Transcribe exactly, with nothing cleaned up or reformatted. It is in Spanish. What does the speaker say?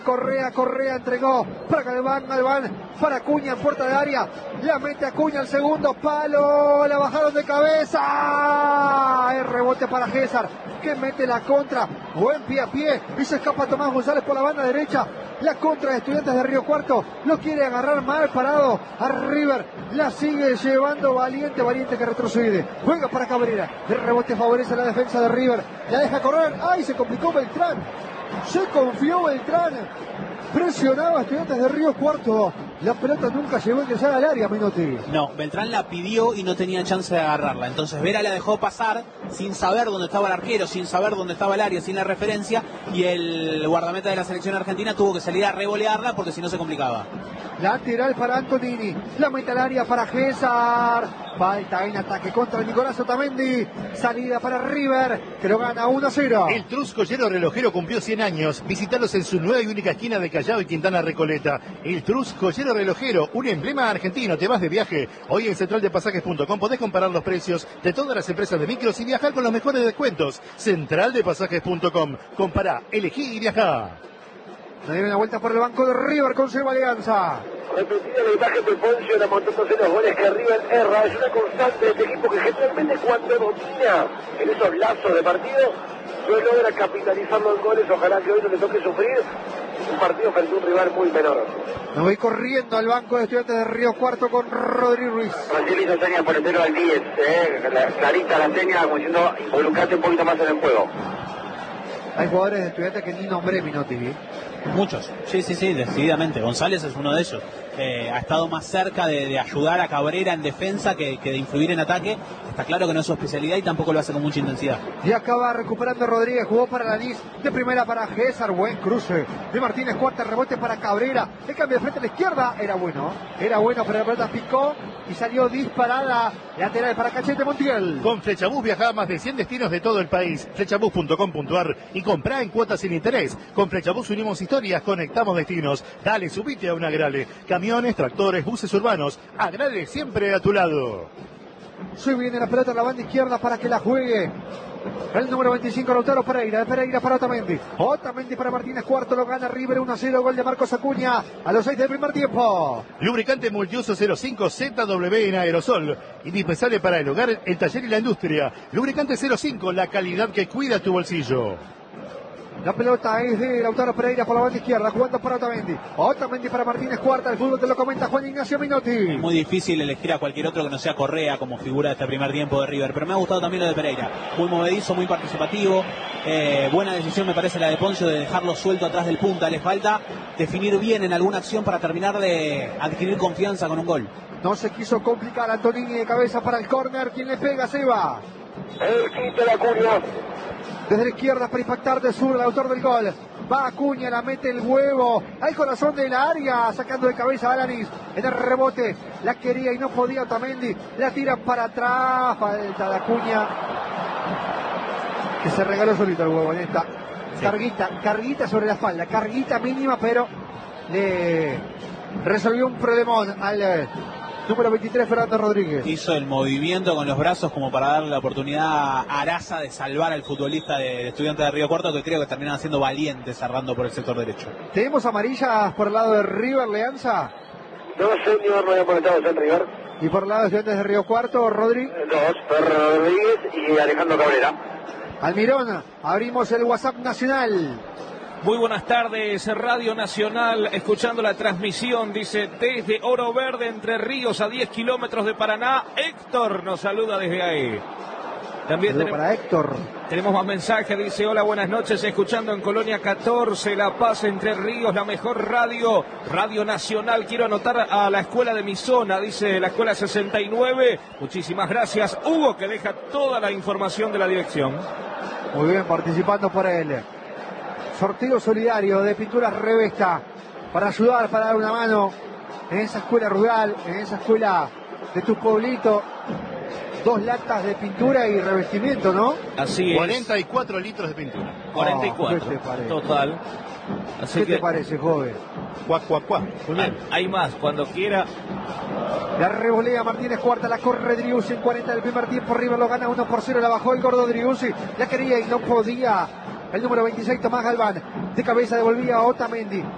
Correa, Correa entregó para Galván, Galván para Acuña en puerta de área, la mete Acuña al segundo palo, la bajaron de cabeza, el rebote para César, que mete la contra, buen pie a pie, y se escapa Tomás González por la banda derecha, la contra de Estudiantes de Río Cuarto, lo quiere agarrar mal parado, a River, la sigue llevando Valiente, Valiente que retrocede, juega para Cabrera, el rebote favorece a la defensa de River, la deja correr, ¡ay! Se complicó Beltrán. Se confió Beltrán, presionaba a Estudiantes de Río Cuarto, la pelota nunca llegó a ingresar al área, Menotti. No, Beltrán la pidió y no tenía chance de agarrarla, entonces Vera la dejó pasar sin saber dónde estaba el arquero, sin saber dónde estaba el área, sin la referencia, y el guardameta de la selección argentina tuvo que salir a revolearla porque si no se complicaba. Lateral para Antonini, la mete al área para César, falta en ataque contra Nicolás Otamendi, salida para River, que lo gana uno a cero. El Trus Joyero Relojero cumplió cien años, visítalos en su nueva y única esquina de Callao y Quintana Recoleta. El Trus Joyero Relojero, un emblema argentino. Te vas de viaje, hoy en central de pasajes punto com podés comparar los precios de todas las empresas de micros y viajar con los mejores descuentos. central de pasajes punto com, compará, elegí y viajá. Se dio una vuelta por el banco de River con Seba Alianza. Repetida la imagen de Poncio, la montándose los goles que River erra. Es una constante de este equipo que generalmente cuando domina en esos lazos de partido, no logra capitalizar los goles. Ojalá que hoy no le toque sufrir un partido frente a un rival muy menor. Me voy corriendo al banco de Estudiantes de Río Cuarto con Rodrigo Ruiz. Brasil hizo señas por el tero al diez, eh, la, clarita la seña, como diciendo involucrate un poquito más en el juego. Hay jugadores de Estudiantes que ni nombré, Minotti. Muchos, sí, sí, sí, decididamente. González es uno de ellos. Eh, ha estado más cerca de, de ayudar a Cabrera en defensa que, que de influir en ataque. Está claro que no es su especialidad y tampoco lo hace con mucha intensidad. Y acaba recuperando Rodríguez, jugó para Lanís, de primera para César, buen cruce de Martínez, cuarta rebote para Cabrera, el cambio de frente a la izquierda, era bueno, era bueno, pero la pelota picó y salió disparada, lateral para Cachete Montiel. Con Flechabús viaja a más de cien destinos de todo el país, flechabús punto com punto ar, y comprá en cuotas sin interés. Con Flechabús unimos historias, conectamos destinos. Dale, subite a un Agrale. Camiones, tractores, buses urbanos, Agrale siempre a tu lado. Se viene la pelota en la banda izquierda para que la juegue el número veinticinco, Lautaro Pereira, de Pereira para Otamendi, Otamendi para Martínez, cuarto, lo gana River uno a cero, gol de Marcos Acuña a los seis del primer tiempo. Lubricante multiuso cero cinco Z W en aerosol, indispensable para el hogar, el taller y la industria. Lubricante cero cinco, la calidad que cuida tu bolsillo. La pelota es de Lautaro Pereira por la banda izquierda, jugando para Otamendi. Otamendi para Martínez, cuarta, el fútbol te lo comenta Juan Ignacio Minotti. Muy difícil elegir a cualquier otro que no sea Correa como figura de este primer tiempo de River, pero me ha gustado también lo de Pereira. Muy movedizo, muy participativo. Eh, buena decisión me parece la de Poncio de dejarlo suelto atrás del punta. Le falta definir bien en alguna acción para terminar de adquirir confianza con un gol. No se quiso complicar, Antonini de cabeza para el córner. ¿Quién le pega? Seba. El quinto de Acuña. Desde la izquierda para impactar de sur el autor del gol. Va Acuña, la mete el huevo al corazón de la área, sacando de cabeza a Alanis. En el rebote la quería y no podía Otamendi. La tira para atrás. Falta de Acuña, que se regaló solito el huevo en esta. Sí. Carguita, carguita sobre la espalda. Carguita mínima, pero le resolvió un problemón al número veintitrés, Fernando Rodríguez. Hizo el movimiento con los brazos como para darle la oportunidad a Araza de salvar al futbolista de, de Estudiantes de Río Cuarto, que creo que terminan siendo valientes cerrando por el sector derecho. ¿Tenemos amarillas por el lado de River, Leanza? No, señor, no había conectado en River. ¿Y por el lado de Estudiantes de Río Cuarto, Rodri? Dos, Ferro Rodríguez y Alejandro Cabrera. Almirón, abrimos el WhatsApp nacional. Muy buenas tardes, Radio Nacional, escuchando la transmisión, dice, desde Oro Verde, Entre Ríos, a diez kilómetros de Paraná, Héctor nos saluda desde ahí. También tenemos, para Héctor. Tenemos más mensajes, dice, hola, buenas noches, escuchando en Colonia catorce, La Paz, Entre Ríos, la mejor radio, Radio Nacional. Quiero anotar a la escuela de mi zona, dice la escuela sesenta y nueve, muchísimas gracias. Hugo, que deja toda la información de la dirección. Muy bien, participando por él. Sorteo solidario de Pinturas Revesta para ayudar, para dar una mano en esa escuela rural, en esa escuela de tu pueblito. Dos latas de pintura y revestimiento, ¿no? Así es. cuarenta y cuatro litros de pintura. cuarenta y cuatro. Oh, ¿qué te parece? Total. Así ¿Qué que, te parece, joven? Cuac, cuac, cuac. Hay, hay más, cuando quiera. La revolea Martínez, cuarta, la corre Driussi en cuarenta del primer tiempo. River lo gana uno por cero, la bajó el gordo Driussi. La quería y no podía. El número veintiséis, Tomás Galván. De cabeza devolvía a Otamendi.